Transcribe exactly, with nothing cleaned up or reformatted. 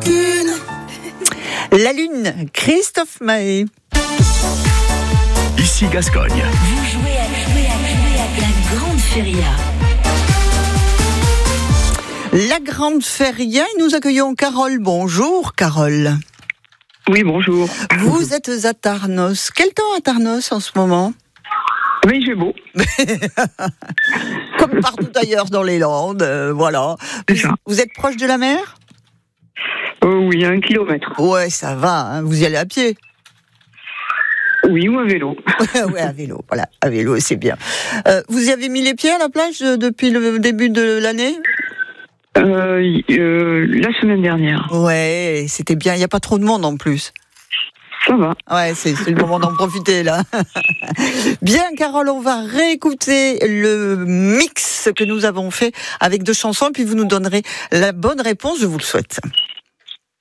lune. La lune, Christophe Maé. Ici Gascogne. Vous jouez à, jouer à, jouer à la Grande Feria. La Grande Feria, et nous accueillons Carole. Bonjour Carole. Oui, bonjour. Vous êtes à Tarnos. Quel temps à Tarnos en ce moment? Oui, j'ai beau. Comme partout ailleurs dans les Landes, euh, voilà. C'est Vous, ça. vous êtes proche de la mer? Euh, oui, un kilomètre. Ouais, ça va, hein, vous y allez à pied? Oui, ou à vélo. Ouais, à vélo, voilà, à vélo, c'est bien. Euh, vous y avez mis les pieds à la plage euh, depuis le début de l'année? Euh, euh, la semaine dernière. Ouais, c'était bien, il n'y a pas trop de monde en plus. Ça va. Ouais, c'est, c'est le moment d'en profiter, là. Bien, Carole, on va réécouter le mix que nous avons fait avec deux chansons, puis vous nous donnerez la bonne réponse, je vous le souhaite.